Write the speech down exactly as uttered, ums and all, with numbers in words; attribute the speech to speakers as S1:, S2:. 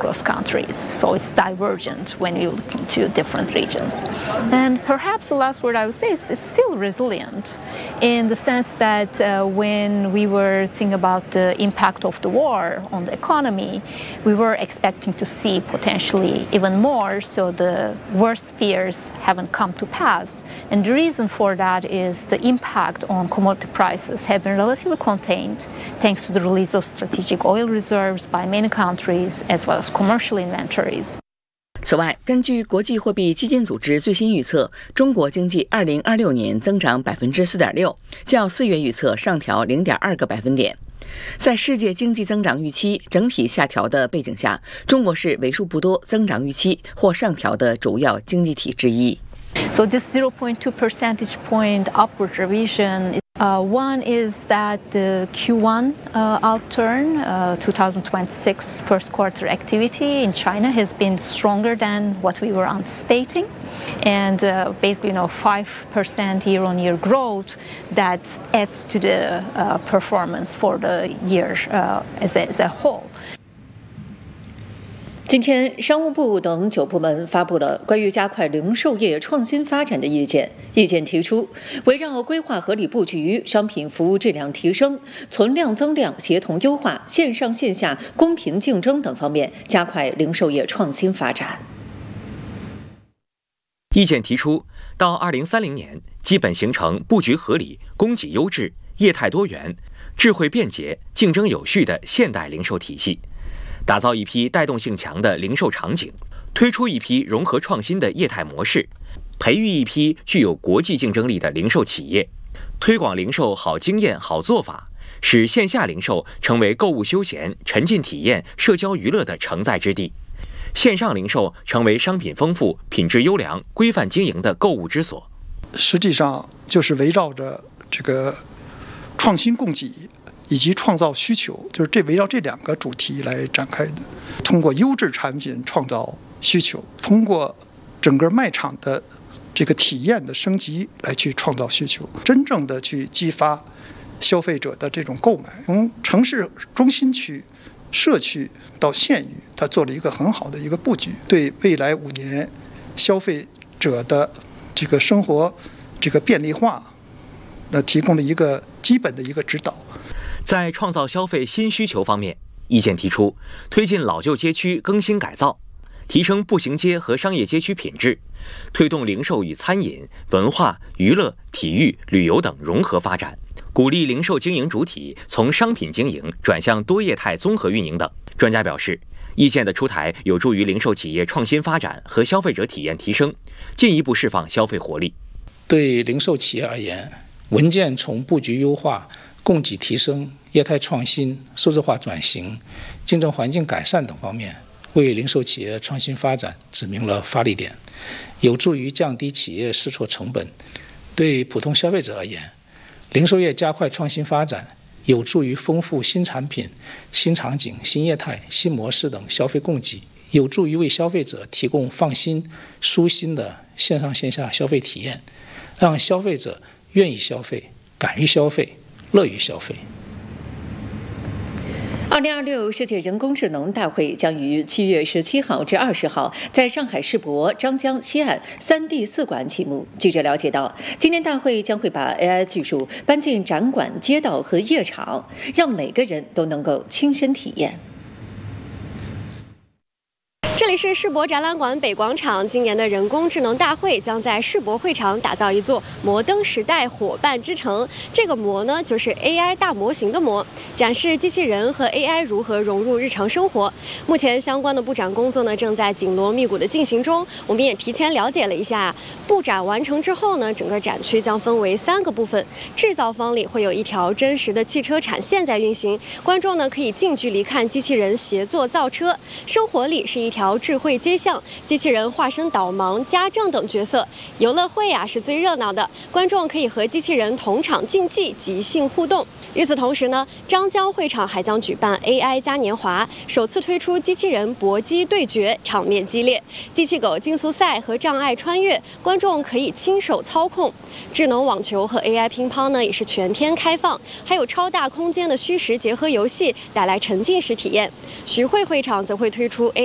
S1: across countries. So it's divergent when you look into different regions. And perhaps the last word I would say is it's still resilient in the sense that uh, when we were thinking about the impact of the war on the economy, we were expecting to see potentially even more, so the worst fears haven't come to pass. And the reason for that is the impact on commodity prices have been relatively contained thanks to the release of strategic oil reserves by many countries as well as commercial inventories.
S2: 此外，根据国际货币基金组织最新预测，中国经济二零二六年增长 百分之四点六， 较四月预测上调 零点二个百分点。在世界经济增长预期整体下调的背景下，中国是为数不多增长预期或上调的主要经济体之一。
S1: So this zero point two percentage point upward revision, uh, one is that the Q one uh, outturn, uh, twenty twenty-six first quarter activity in China has been stronger than what we were anticipating. And uh, basically, you know, five percent year-on-year growth that adds to the uh, performance for the year uh, as, a, as a whole.
S3: 今天，商务部等九部门发布了关于加快零售业创新发展的意见。意见提出，围绕规划合理布局、商品服务质量提升、存量增量协同优化、线上线下公平竞争等方面，加快零售业创新发展。
S4: 意见提出，到二零三零年，基本形成布局合理、供给优质、业态多元、智慧便捷、竞争有序的现代零售体系，打造一批带动性强的零售场景，推出一批融合创新的业态模式，培育一批具有国际竞争力的零售企业，推广零售好经验、好做法，使线下零售成为购物休闲、沉浸体验、社交娱乐的承载之地，线上零售成为商品丰富、品质优良、规范经营的购物之所。
S5: 实际上就是围绕着这个创新供给以及创造需求，就是这围绕这两个主题来展开的。通过优质产品创造需求，通过整个卖场的这个体验的升级来去创造需求，真正的去激发消费者的这种购买。从城市中心区、社区到县域，它做了一个很好的一个布局，对未来五年消费者的这个生活这个便利化，那提供了一个基本的一个指导。
S4: 在创造消费新需求方面，意见提出推进老旧街区更新改造，提升步行街和商业街区品质，推动零售与餐饮、文化、娱乐、体育、旅游等融合发展，鼓励零售经营主体从商品经营转向多业态综合运营等。专家表示，意见的出台有助于零售企业创新发展和消费者体验提升，进一步释放消费活力。
S6: 对零售企业而言，文件从布局优化、供给提升、业态创新、数字化转型、竞争环境改善等方面，为零售企业创新发展指明了发力点，有助于降低企业试错成本。对普通消费者而言，零售业加快创新发展，有助于丰富新产品、新场景、新业态、新模式等消费供给，有助于为消费者提供放心、舒心的线上线下消费体验，让消费者愿意消费、敢于消费、乐于消费。
S3: 二零二六世界人工智能大会将于七月十七号至二十号在上海世博张江西岸三 D 四馆启幕。记者了解到，今年大会将会把 A I 技术搬进展馆、街道和夜场，让每个人都能够亲身体验。
S7: 这里是世博展览馆北广场，今年的人工智能大会将在世博会场打造一座摩登时代伙伴之城。这个模呢，就是 A I 大模型的模，展示机器人和 A I 如何融入日常生活。目前相关的布展工作呢，正在紧锣密鼓的进行中。我们也提前了解了一下，布展完成之后呢，整个展区将分为三个部分。制造方里会有一条真实的汽车产线在运行，观众呢可以近距离看机器人协作造车。生活里是一条智慧街巷，机器人化身导盲、家政等角色。游乐会呀、啊、是最热闹的，观众可以和机器人同场竞技、即兴互动。与此同时呢，张江会场还将举办 A I 嘉年华，首次推出机器人搏击对决，场面激烈。机器狗竞速赛和障碍穿越，观众可以亲手操控。智能网球和 A I 乒乓呢也是全天开放，还有超大空间的虚实结合游戏，带来沉浸式体验。徐汇会场则会推出 A